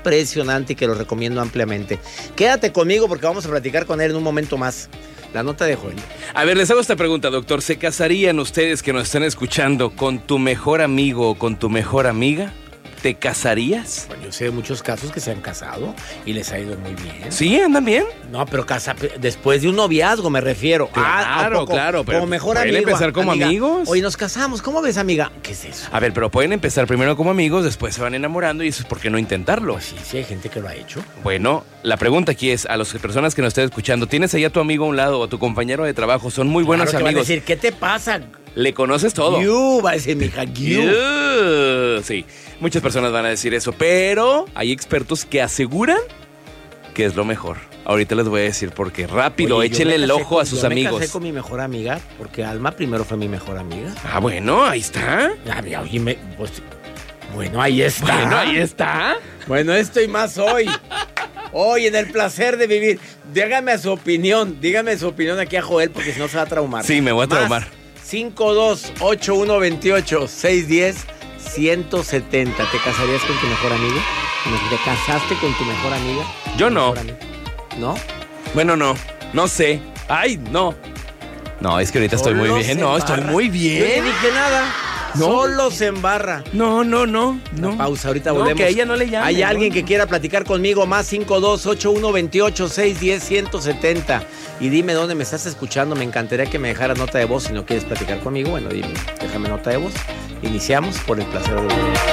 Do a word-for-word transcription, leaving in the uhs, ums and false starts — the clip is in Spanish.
impresionante y que lo recomiendo ampliamente. Quédate conmigo porque vamos a platicar con él en un momento más. La nota de Joel. A ver, les hago esta pregunta, doctor. ¿Se casarían ustedes que nos están escuchando con tu mejor amigo o con tu mejor amiga? ¿Te casarías? Bueno, yo sé de muchos casos que se han casado y les ha ido muy bien. ¿Sí? ¿Andan bien? No, pero casa después de un noviazgo me refiero. Claro, ah, claro. Pero como mejor ¿pueden amigo. empezar como amiga. amigos? Oye, nos casamos. ¿Cómo ves, amiga? ¿Qué es eso? A ver, pero pueden empezar primero como amigos, después se van enamorando y eso es por qué no intentarlo. Pues sí, sí hay gente que lo ha hecho. Bueno, la pregunta aquí es a las personas que nos estén escuchando, ¿tienes ahí a tu amigo a un lado o a tu compañero de trabajo? Son muy buenos Claro que amigos. van a decir, ¿qué te pasa? Le conoces todo. You, va a decir mi hija, you. You. Sí, muchas personas van a decir eso, pero hay expertos que aseguran que es lo mejor. Ahorita les voy a decir por qué. Rápido, Oye, échenle el ojo con, a sus yo amigos. Me casé con mi mejor amiga, porque Alma primero fue mi mejor amiga. Ah, bueno, ahí está. Ah, oye, me, pues, bueno, ahí está. Bueno, ahí está. Bueno, esto y más hoy. Hoy en el placer de vivir. Dígame su opinión, dígame su opinión aquí a Joel, porque si no se va a traumar. Sí, me voy a Más traumar. cinco dos ocho uno dos ocho seis uno cero uno setenta. ¿Te casarías con tu mejor amigo? ¿Te casaste con tu mejor amiga? Yo no. ¿No? Bueno, no. No sé. Ay, no. No, es que ahorita estoy muy Solo bien. se No, embarra. estoy muy Yo no bien. dije nada. No. Solo se embarra. No, no, no. Una no. pausa, ahorita No, volvemos. que a ella no le llame. Hay no. alguien que quiera platicar conmigo, más cinco dos ocho uno dos ocho seis uno cero uno setenta. Y dime dónde me estás escuchando. Me encantaría que me dejaras nota de voz. Si no quieres platicar conmigo, bueno, dime, déjame nota de voz. Iniciamos por el placer de vivir.